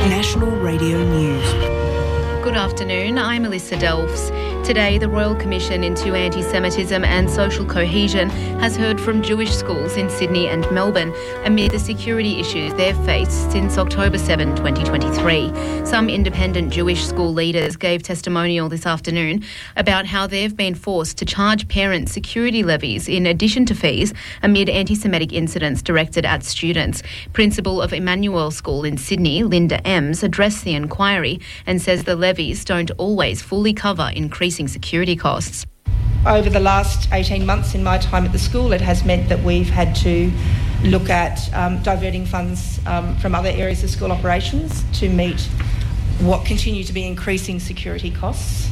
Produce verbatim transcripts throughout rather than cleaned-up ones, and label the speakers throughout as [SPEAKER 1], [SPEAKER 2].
[SPEAKER 1] National Radio News.
[SPEAKER 2] Good afternoon, I'm Alyssa Delfs. Today, the Royal Commission into Anti-Semitism and Social Cohesion has heard from Jewish schools in Sydney and Melbourne amid the security issues they've faced since October seventh, twenty twenty-three. Some independent Jewish school leaders gave testimonial this afternoon about how they've been forced to charge parents security levies in addition to fees amid anti-Semitic incidents directed at students. Principal of Emmanuel School in Sydney, Linda Ems, addressed the inquiry and says the levies don't always fully cover increasing security costs.
[SPEAKER 3] Over the last eighteen months in my time at the school, it has meant that we've had to look at um, diverting funds um, from other areas of school operations to meet what continue to be increasing security costs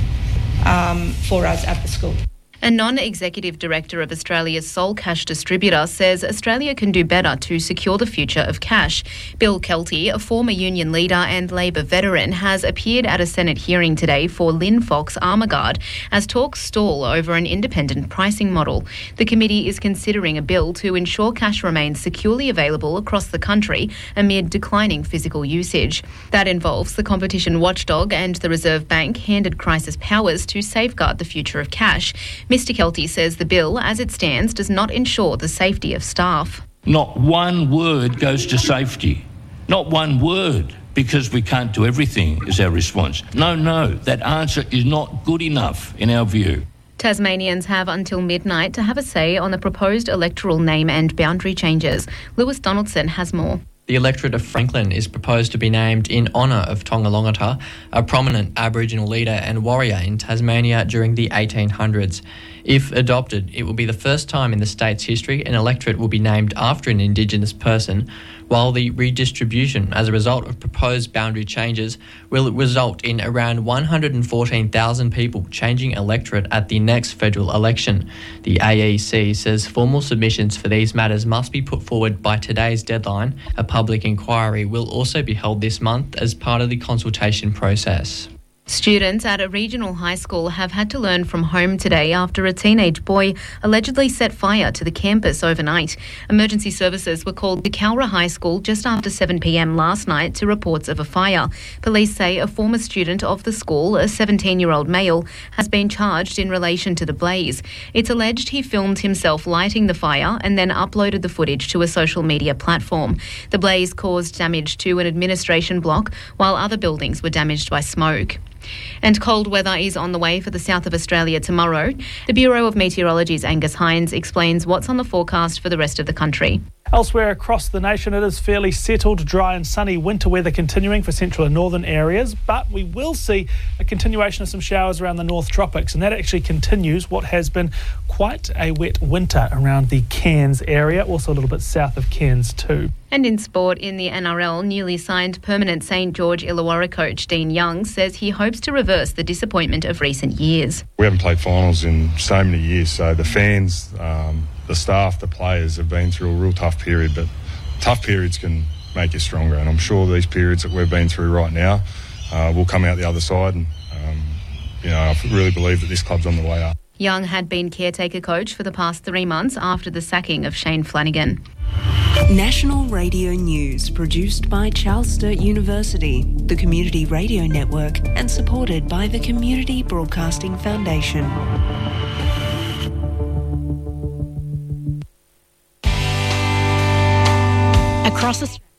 [SPEAKER 3] um, for us at the school.
[SPEAKER 2] A non-executive director of Australia's sole cash distributor says Australia can do better to secure the future of cash. Bill Kelty, a former union leader and Labor veteran, has appeared at a Senate hearing today for Linfox Armaguard as talks stall over an independent pricing model. The committee is considering a bill to ensure cash remains securely available across the country amid declining physical usage. That involves the competition watchdog and the Reserve Bank handed crisis powers to safeguard the future of cash. Mister Kelty says the bill, as it stands, does not ensure the safety of staff.
[SPEAKER 4] Not one word goes to safety. Not one word, because we can't do everything, is our response. No, no, that answer is not good enough in our view.
[SPEAKER 2] Tasmanians have until midnight to have a say on the proposed electoral name and boundary changes. Lewis Donaldson has more.
[SPEAKER 5] The electorate of Franklin is proposed to be named in honour of Tonga-Longata, a prominent Aboriginal leader and warrior in Tasmania during the eighteen hundreds. If adopted, it will be the first time in the state's history an electorate will be named after an Indigenous person, while the redistribution as a result of proposed boundary changes will result in around one hundred fourteen thousand people changing electorate at the next federal election. The A E C says formal submissions for these matters must be put forward by today's deadline. A public inquiry will also be held this month as part of the consultation process.
[SPEAKER 2] Students at a regional high school have had to learn from home today after a teenage boy allegedly set fire to the campus overnight. Emergency services were called to Cowra High School just after seven p.m. last night to reports of a fire. Police say a former student of the school, a seventeen-year-old male, has been charged in relation to the blaze. It's alleged he filmed himself lighting the fire and then uploaded the footage to a social media platform. The blaze caused damage to an administration block, while other buildings were damaged by smoke. And cold weather is on the way for the south of Australia tomorrow. The Bureau of Meteorology's Angus Hines explains what's on the forecast for the rest of the country.
[SPEAKER 6] Elsewhere across the nation, it is fairly settled, dry and sunny winter weather continuing for central and northern areas, but we will see a continuation of some showers around the North Tropics, and that actually continues what has been quite a wet winter around the Cairns area, also a little bit south of Cairns too.
[SPEAKER 2] And in sport, in the N R L, newly signed permanent St George Illawarra coach Dean Young says he hopes to reverse the disappointment of recent years.
[SPEAKER 7] We haven't played finals in so many years, so the fans, um, the staff, the players have been through a real tough period, but tough periods can make you stronger, and I'm sure these periods that we've been through right now uh, will come out the other side, and um, you know, I really believe that this club's on the way up.
[SPEAKER 2] Young had been caretaker coach for the past three months after the sacking of Shane Flanagan.
[SPEAKER 1] National Radio News, produced by Charles Sturt University, the Community Radio Network, and supported by the Community Broadcasting Foundation. Across Australia.